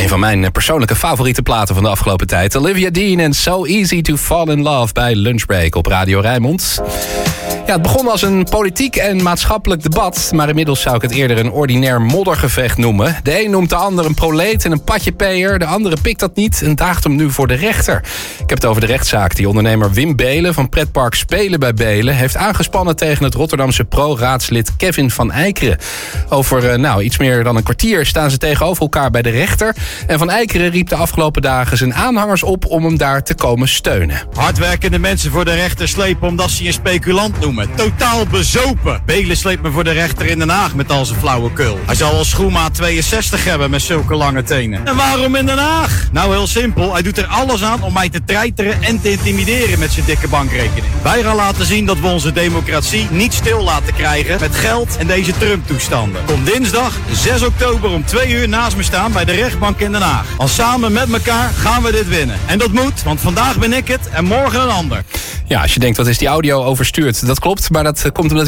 van mijn persoonlijke favoriete platen van de afgelopen tijd. Olivia Dean en So Easy to Fall in Love bij Lunchbreak op Radio Rijnmond. Ja, het begon als een politiek en maatschappelijk debat, maar inmiddels zou ik het eerder een ordinair moddergevecht noemen. De een noemt de ander een proleet en een patjepeer, de andere pikt dat niet en daagt hem nu voor de rechter. Ik heb het over de rechtszaak die ondernemer Wim Beelen van pretpark Spelen bij Beelen heeft aangespannen tegen het Rotterdamse pro-raadslid Kevin van Eijkeren. Over iets meer dan een kwartier staan ze tegenover elkaar bij de rechter. En Van Eijkeren riep de afgelopen dagen zijn aanhangers op om hem daar te komen steunen. Hardwerkende mensen voor de rechter slepen omdat ze je speculant noemen. Totaal bezopen. Beelen sleept me voor de rechter in Den Haag met al zijn flauwekul. Hij zal al schoenmaat 62 hebben met zulke lange tenen. En waarom in Den Haag? Nou, heel simpel. Hij doet er alles aan om mij te treiteren en te intimideren met zijn dikke bankrekening. Wij gaan laten zien dat we onze democratie niet stil laten krijgen met geld en deze Trump-toestanden. Kom dinsdag 6 oktober om 2 uur naast me staan bij de rechtbank in Den Haag. Want samen met elkaar gaan we dit winnen. En dat moet, want vandaag ben ik het en morgen een ander. Ja, als je denkt, wat is die audio overstuurd? Dat klopt, maar dat komt omdat